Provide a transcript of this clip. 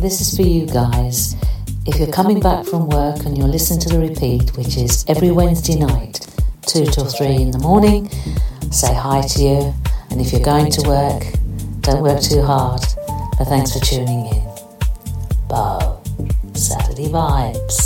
this is for you guys. If you're coming back from work and you're listening to the repeat, which is every Wednesday night, 2 till 3 in the morning, say hi to you. And if you're going to work, don't work too hard. But thanks for tuning in. Bo, Saturday Vibes.